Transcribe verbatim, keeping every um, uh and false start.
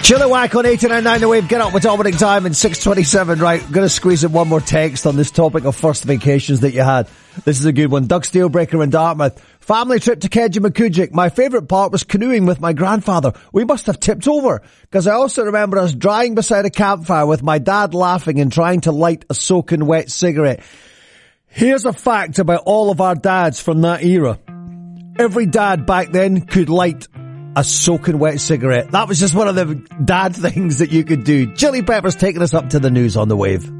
Chilliwack on eighty-nine point nine The Wave. Get up with opening time in six twenty-seven. Right, I'm going to squeeze in one more text on this topic of first vacations that you had. This is a good one. Doug Steelbreaker in Dartmouth. Family trip to Kejimkujik. My favourite part was canoeing with my grandfather. We must have tipped over, because I also remember us drying beside a campfire with my dad laughing and trying to light a soaking wet cigarette. Here's a fact about all of our dads from that era. Every dad back then could light a soaking wet cigarette. That was just one of the dad things that you could do. Chili Peppers taking us up to the news on The Wave.